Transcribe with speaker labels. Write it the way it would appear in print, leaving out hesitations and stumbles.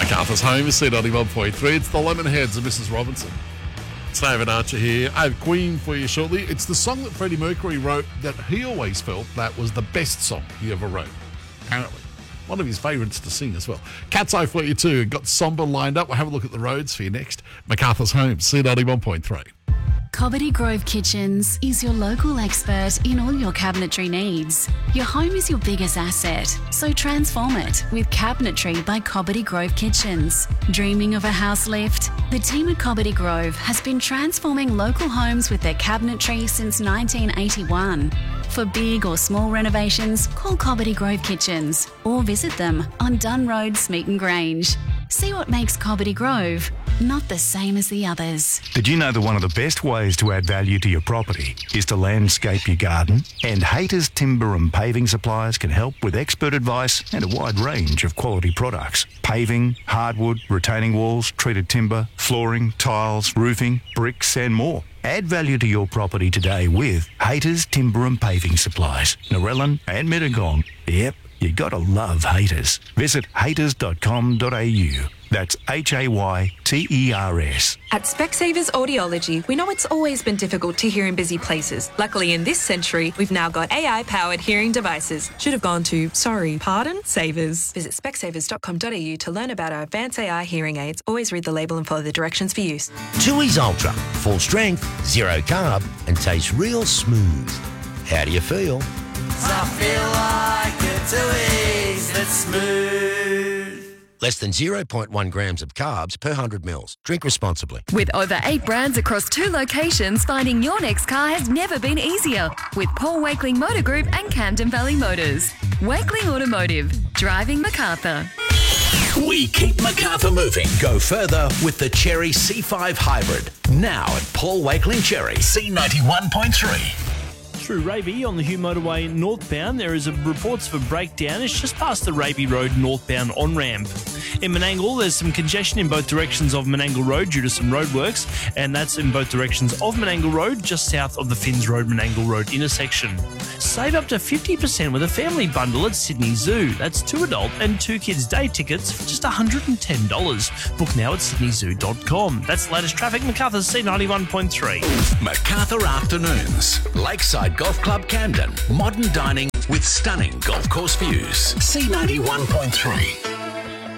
Speaker 1: MacArthur's Home is C91.3. It's the Lemonheads and Mrs. Robinson. It's David Archer here. I have Queen for you shortly. It's the song that Freddie Mercury wrote that he always felt that was the best song he ever wrote. Apparently. One of his favourites to sing as well. Cat's Eye for you too. Got Somber lined up. We'll have a look at the roads for you next. MacArthur's Home, C91.3.
Speaker 2: Cobbitty Grove Kitchens is your local expert in all your cabinetry needs. Your home is your biggest asset, so transform it with Cabinetry by Cobbitty Grove Kitchens. Dreaming of a house lift? The team at Cobbitty Grove has been transforming local homes with their cabinetry since 1981. For big or small renovations, call Cobbitty Grove Kitchens or visit them on Dunn Road, Smeaton Grange. See what makes Cobbitty Grove not the same as the others.
Speaker 3: Did you know that one of the best ways to add value to your property is to landscape your garden? And Haters Timber and Paving Supplies can help with expert advice and a wide range of quality products. Paving, hardwood, retaining walls, treated timber, flooring, tiles, roofing, bricks and more. Add value to your property today with Haters Timber and Paving Supplies, Narellan and Mittagong. Yep, you gotta love Haters. Visit haters.com.au. That's HAYTERS.
Speaker 4: At Specsavers Audiology, we know it's always been difficult to hear in busy places. Luckily, in this century, we've now got AI-powered hearing devices. Should have gone to, Savers. Visit specsavers.com.au to learn about our advanced AI hearing aids. Always read the label and follow the directions for use.
Speaker 5: Tooheys Ultra, full strength, zero carb, and tastes real smooth. How do you feel?
Speaker 6: I feel like a Tooheys that's smooth.
Speaker 5: Less than 0.1 grams of carbs per 100 mils. Drink responsibly.
Speaker 7: With over 8 brands across 2 locations, finding your next car has never been easier. With Paul Wakeling Motor Group and Camden Valley Motors. Wakeling Automotive. Driving MacArthur.
Speaker 8: We keep MacArthur moving. Go further with the Cherry C5 Hybrid. Now at Paul Wakeling Cherry, C91.3.
Speaker 9: Through Raby on the Hugh Motorway northbound, there is reports of a breakdown. It's just past the Raby Road northbound on-ramp. In Menangle, there's some congestion in both directions of Menangle Road due to some roadworks, and that's in both directions of Menangle Road, just south of the Finns Road, Menangle Road intersection. Save up to 50% with a family bundle at Sydney Zoo. That's 2 adult and 2 kids day tickets for just $110. Book now at sydneyzoo.com. That's the latest traffic. MacArthur's C91.3.
Speaker 8: MacArthur Afternoons. Lakeside Golf Club Camden. Modern dining with stunning golf course views. C91.3.